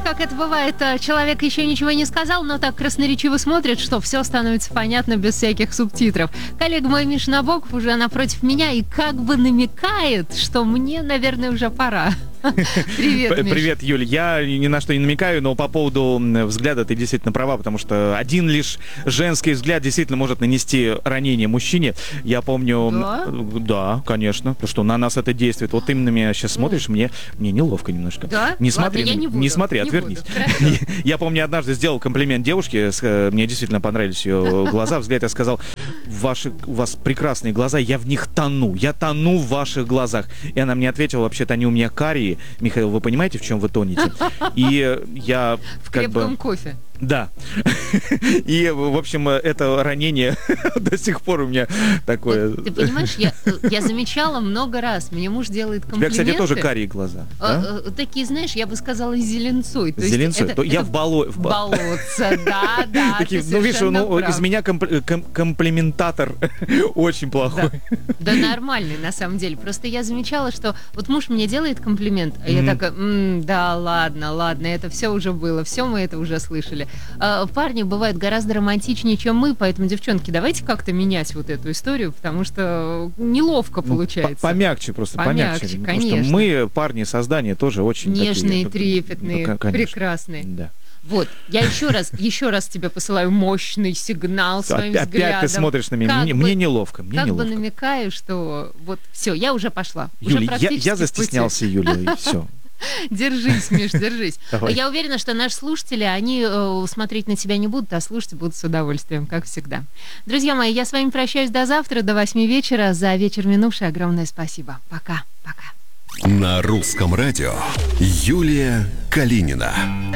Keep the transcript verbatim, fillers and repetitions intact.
как это бывает, человек еще ничего не сказал, но так красноречиво смотрит, что все становится понятно без всяких субтитров. Коллега мой Миша Набоков уже напротив меня и как бы намекает, что мне, наверное, уже пора. Привет, Миш. Привет, Юль. Я ни на что не намекаю, но по поводу взгляда ты действительно права, потому что один лишь женский взгляд действительно может нанести ранение мужчине. Я помню... Да? Да, конечно. Потому что на нас это действует. Вот ты на меня сейчас смотришь, мне, мне неловко немножко. Да? Не смотри, Ладно, я не буду. не смотри, не отвернись. Буду. Я помню, однажды сделал комплимент девушке, мне действительно понравились ее глаза, взгляд, я сказал: Ваши, у вас прекрасные глаза, я в них тону, я тону в ваших глазах. И она мне ответила: вообще-то они у меня карие. Михаил, вы понимаете, в чем вы тонете? И я... В как крепком бы... кофе. Да. И, в общем, это ранение до сих пор у меня такое... Вот, ты понимаешь, я, я замечала много раз. Мне муж делает комплименты. У тебя, кстати, тоже карие глаза. А, да? Такие, знаешь, я бы сказала, зеленцой. То зеленцой. Это, То это я в боло... в болотце, да, да. Такие, ну, видишь, ну, из меня комп- ком- комплиментатор очень плохой. Да. Да, нормальный, на самом деле. Просто я замечала, что вот муж мне делает комплимент, а я такая: м-м, да, ладно, ладно, это все уже было, все мы это уже слышали. А, парни бывают гораздо романтичнее, чем мы, поэтому, девчонки, давайте как-то менять вот эту историю, потому что неловко получается. Ну, помягче просто, помягче. Помягче, Потому конечно. что мы, парни, создания тоже очень нежные, такие, трепетные, ну, конечно, прекрасные. Да. Вот, я еще раз, еще раз тебе посылаю мощный сигнал своим Опять взглядом. Опять ты смотришь на меня, Как мне, бы, мне неловко, мне как неловко. бы намекаю, что вот все, я уже пошла. Юля, уже я, я застеснялся, Юля, и все. Держись, Миш, держись. Давай. Я уверена, что наши слушатели, они э, смотреть на тебя не будут, а слушать будут с удовольствием, как всегда. Друзья мои, я с вами прощаюсь до завтра, до восьми вечера. За вечер минувший огромное спасибо. Пока, пока. На русском радио Юлия Калинина.